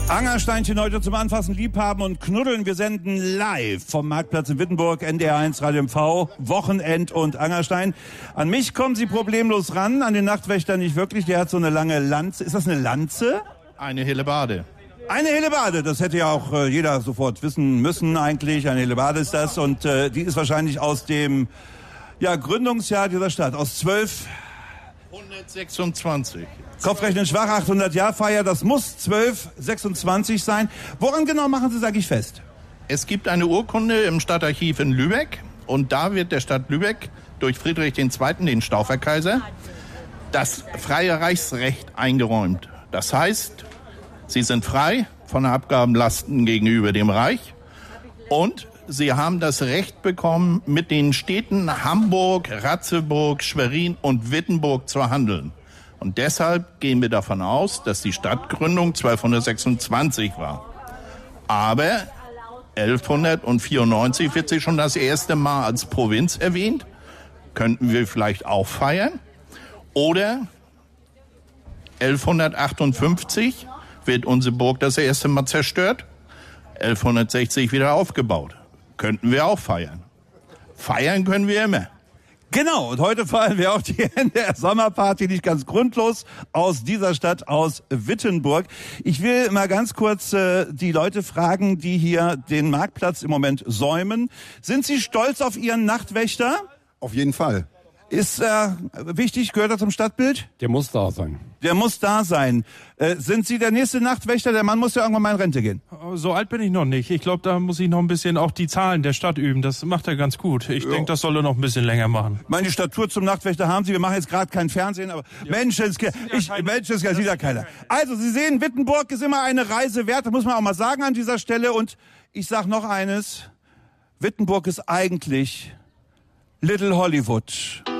Angersteinchen heute zum Anfassen, Liebhaben und Knuddeln. Wir senden live vom Marktplatz in Wittenburg, NDR1 Radio MV, Wochenend und Angerstein. An mich kommen Sie problemlos ran, an den Nachtwächter nicht wirklich. Der hat so eine lange Lanze. Ist das eine Lanze? Eine Hellebarde. Eine Hellebarde, das hätte ja auch jeder sofort wissen müssen eigentlich. Eine Hellebarde ist das und die ist wahrscheinlich aus dem Gründungsjahr dieser Stadt, aus 126. Kopfrechnen schwach, 800-Jahr-Feier, das muss 1226 sein. Woran genau machen Sie es eigentlich fest? Es gibt eine Urkunde im Stadtarchiv in Lübeck und da wird der Stadt Lübeck durch Friedrich II., den Stauferkaiser, das freie Reichsrecht eingeräumt. Das heißt, sie sind frei von Abgabenlasten gegenüber dem Reich und sie haben das Recht bekommen, mit den Städten Hamburg, Ratzeburg, Schwerin und Wittenburg zu handeln. Und deshalb gehen wir davon aus, dass die Stadtgründung 1226 war. Aber 1194 wird sie schon das erste Mal als Provinz erwähnt. Könnten wir vielleicht auch feiern. Oder 1158 wird unsere Burg das erste Mal zerstört. 1160 wieder aufgebaut. Könnten wir auch feiern. Feiern können wir immer. Genau, und heute feiern wir auch die NDR Sommerparty, nicht ganz grundlos, aus dieser Stadt, aus Wittenburg. Ich will mal ganz kurz die Leute fragen, die hier den Marktplatz im Moment säumen. Sind Sie stolz auf Ihren Nachtwächter? Auf jeden Fall. Ist wichtig, gehört er zum Stadtbild? Der muss da sein. Der muss da sein. Sind Sie der nächste Nachtwächter? Der Mann muss ja irgendwann mal in Rente gehen. So alt bin ich noch nicht. Ich glaube, da muss ich noch ein bisschen auch die Zahlen der Stadt üben. Das macht er ganz gut. Ich denke, das soll er noch ein bisschen länger machen. Meine Statur zum Nachtwächter haben Sie. Wir machen jetzt gerade kein Fernsehen, aber ja. Menschenskinder, sieht ja keiner. Also, Sie sehen, Wittenburg ist immer eine Reise wert. Das muss man auch mal sagen an dieser Stelle. Und ich sag noch eines. Wittenburg ist eigentlich Little Hollywood.